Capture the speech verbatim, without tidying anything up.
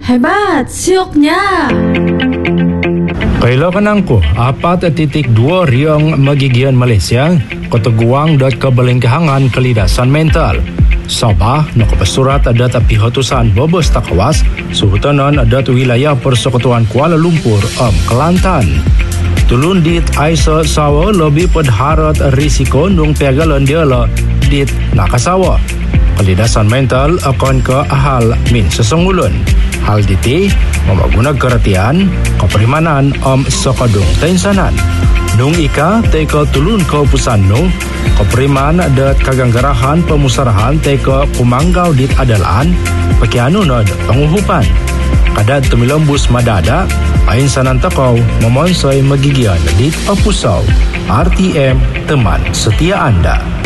Hebat, sioknya. Kailangan angko, apat titik dua riang magigian Malaysia, keteguang dan kebelengkahangan kelidasan mental. Sabah, nakapasurat ada tapi hatusan bobos takawas, suhutanan ada tu wilayah Persekutuan Kuala Lumpur, Am Kelantan. Tulun dit Aisa sawa lebih pedharat risiko nung piagalan dia lah dit nakasawa. Kelidasan mental akan ke ahal min sesungulun. Hal diti memaguna keratian keperimanan om sokadung tensanan. Nung ika teka tulun kau pusan nung keperiman dat kaganggarahan pemusarahan teka kumanggau dit adalaan pakianu nad penguhupan. Kadad tumilambus madada ain sanan takau memonsoi magigian dit opusau. R T M, teman setia anda.